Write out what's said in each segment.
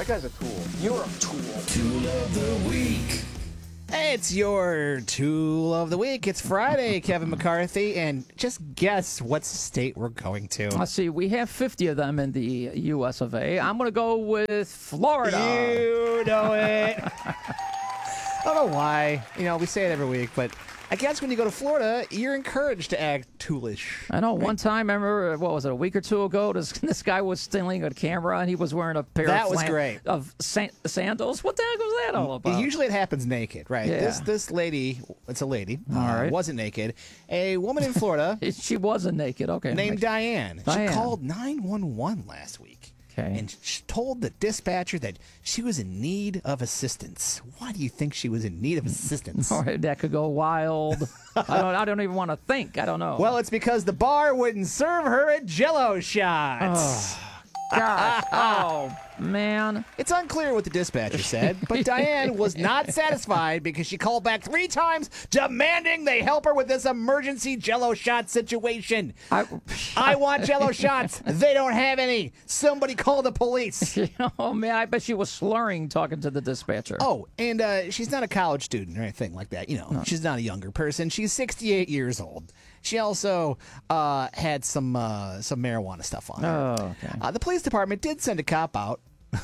That guy's a tool. You're a tool. Tool of the week. Hey, it's your Tool of the Week. It's Friday, Kevin McCarthy, and just guess what state we're going to. Let's see. We have 50 of them in the U.S. of A. I'm going to go with Florida. You know it. I don't know why. We say it every week, but I guess when you go to Florida, you're encouraged to act toolish. I know. One time, I remember, what was it, a week or two ago, this guy was stealing a camera, and he was wearing a pair of sandals. What the heck was that all about? Usually it happens naked, right? Yeah. This lady, it's a lady, all right. wasn't naked. A woman in Florida. She wasn't naked, okay. Named Diane. Diane. She called 911 last week. Okay. And she told the dispatcher that she was in need of assistance. Why do you think she was in need of assistance? All right, that could go wild. I don't even want to think. I don't know. Well, it's because the bar wouldn't serve her a Jell-O shots. God. Oh, man. It's unclear what the dispatcher said, but Diane was not satisfied because she called back 3 times demanding they help her with this emergency Jell-O shot situation. I want Jell-O shots. They don't have any. Somebody call the police. Oh, man, I bet she was slurring talking to the dispatcher. Oh, and she's not a college student or anything like that. No. She's not a younger person. She's 68 years old. She also had some marijuana stuff on her. Oh, okay. The police department did send a cop out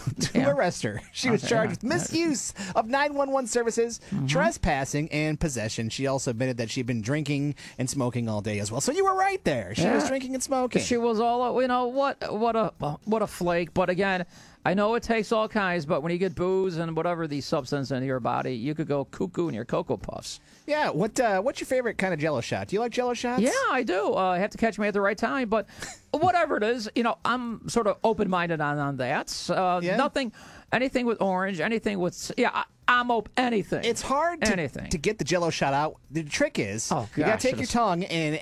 to arrest her. She was charged with misuse of 911 services, trespassing, and possession. She also admitted that she'd been drinking and smoking all day as well. So you were right there. She was drinking and smoking. She was all, what a flake. But again, I know it takes all kinds, but when you get booze and whatever these substances into your body, you could go cuckoo in your Cocoa Puffs. Yeah, what's your favorite kind of Jell-O shot? Do you like Jell-O shots? Yeah, I do. I have to catch me at the right time, but whatever it is, I'm sort of open-minded on that. Anything with orange, anything with, I'm open, anything. It's hard to get the Jell-O shot out. The trick is you got to take your tongue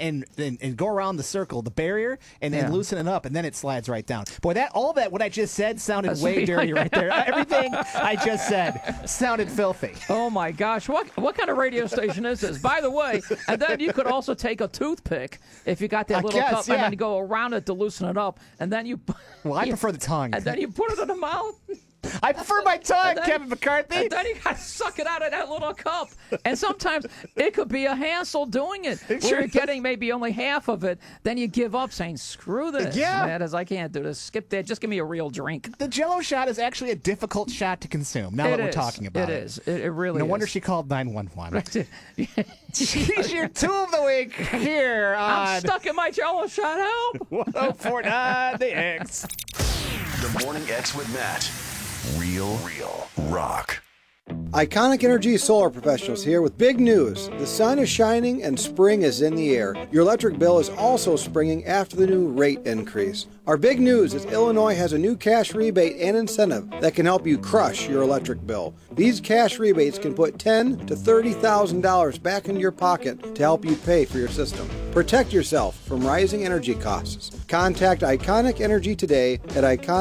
and go around the circle, the barrier, and then loosen it up, and then it slides right down. Boy, what I just said sounded way dirty right there. Everything I just said sounded filthy. Oh, my gosh. What kind of radio station is this? By the way, and then you could also take a toothpick if you got that little cup, and then you go around it to loosen it up, and then you... Well, I prefer the tongue. And then you put it in the mouth. I prefer my tongue, Kevin McCarthy. And then you got to suck it out of that little cup. And sometimes it could be a hassle doing it. You're getting maybe only half of it. Then you give up saying, screw this. Yeah. Man, I can't do this. Skip that. Just give me a real drink. The Jell-O shot is actually a difficult shot to consume, now that we're talking about it. It is. It really is. No wonder she called 911. She's your Tool of the Week here on... I'm stuck in my Jell-O shot. Help! 104.9 The X. The Morning X with Matt. Real rock. Iconic Energy Solar Professionals here with big news. The sun is shining and spring is in the air. Your electric bill is also springing after the new rate increase. Our big news is Illinois has a new cash rebate and incentive that can help you crush your electric bill. These cash rebates can put $10,000 to $30,000 back into your pocket to help you pay for your system. Protect yourself from rising energy costs. Contact Iconic Energy today at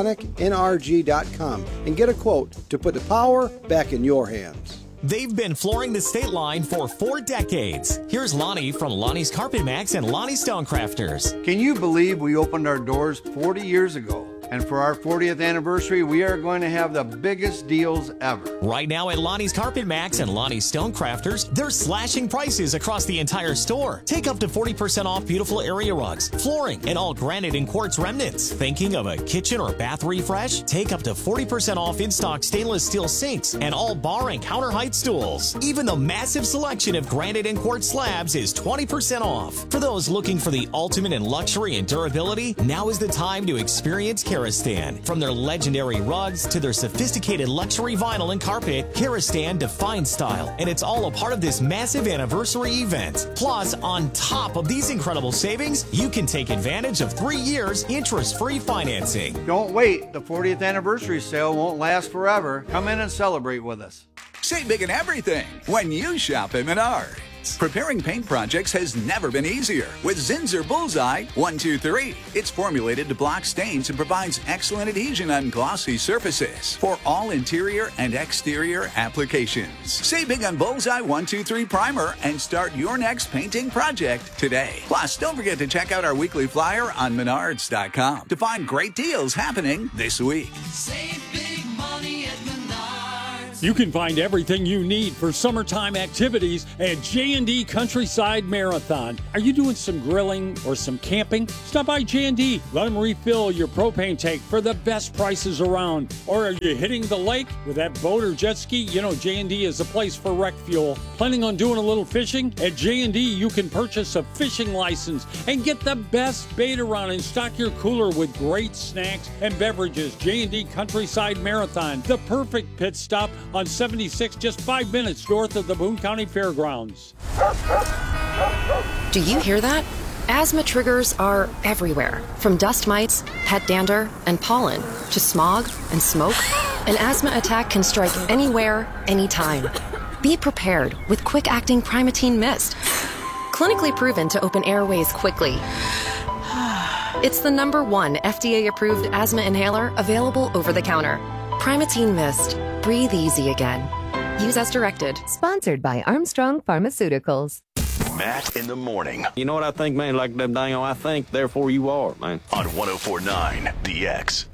iconicnrg.com and get a quote to put the power back in your hands. They've been flooring the state line for 4 decades. Here's Lonnie from Lonnie's Carpet Max and Lonnie Stonecrafters. Can you believe we opened our doors 40 years ago? And for our 40th anniversary, we are going to have the biggest deals ever. Right now at Lonnie's Carpet Max and Lonnie's Stonecrafters, they're slashing prices across the entire store. Take up to 40% off beautiful area rugs, flooring, and all granite and quartz remnants. Thinking of a kitchen or bath refresh? Take up to 40% off in-stock stainless steel sinks and all bar and counter height stools. Even the massive selection of granite and quartz slabs is 20% off. For those looking for the ultimate in luxury and durability, now is the time to experience Karastan. From their legendary rugs to their sophisticated luxury vinyl and carpet, Karastan defines style, and it's all a part of this massive anniversary event. Plus, on top of these incredible savings, you can take advantage of 3 years interest-free financing. Don't wait. The 40th anniversary sale won't last forever. Come in and celebrate with us. Save big on everything when you shop at Menards. Preparing paint projects has never been easier with Zinsser Bullseye 123. It's formulated to block stains and provides excellent adhesion on glossy surfaces for all interior and exterior applications. Save big on Bullseye 123 Primer and start your next painting project today. Plus, don't forget to check out our weekly flyer on Menards.com to find great deals happening this week. Save big money You can find everything you need for summertime activities at J&D Countryside Marathon. Are you doing some grilling or some camping? Stop by J&D. Let them refill your propane tank for the best prices around. Or are you hitting the lake with that boat or jet ski? You know J&D is a place for wreck fuel. Planning on doing a little fishing? At J&D, you can purchase a fishing license and get the best bait around and stock your cooler with great snacks and beverages. J&D Countryside Marathon, the perfect pit stop on 76, just 5 minutes north of the Boone County Fairgrounds. Do you hear that? Asthma triggers are everywhere, from dust mites, pet dander, and pollen, to smog and smoke. An asthma attack can strike anywhere, anytime. Be prepared with quick-acting Primatene Mist. Clinically proven to open airways quickly. It's the #1 FDA-approved asthma inhaler available over the counter. Primatene Mist. Breathe easy again. Use as directed. Sponsored by Armstrong Pharmaceuticals. Matt in the morning. You know what I think, man? Like them dang, I think, therefore you are, man. On 104.9 The X.